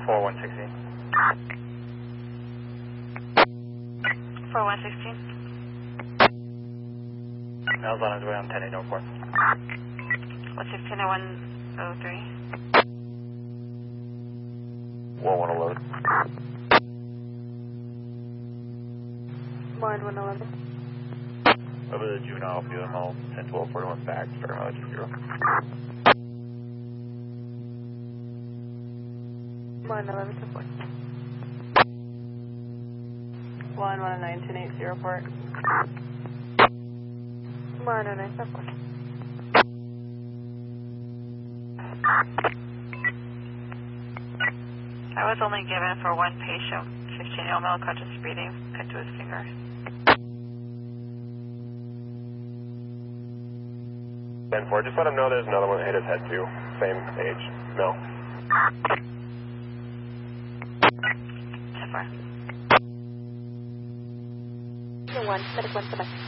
4116. 4116. Mel's on his way on 10-8 North 4th. 116 and 103. 11 alert. Mind 111. Over the juvenile FUML 10-12-41 back, starting mileage 0. Mind 11 support. 119 airport. Mind 09 support. I was only given for one patient, 15-year-old male conscious breathing into his finger. Ben 4, just let him know there's another one that hit his head too. Same age. No. 10-4. 1, medic 1,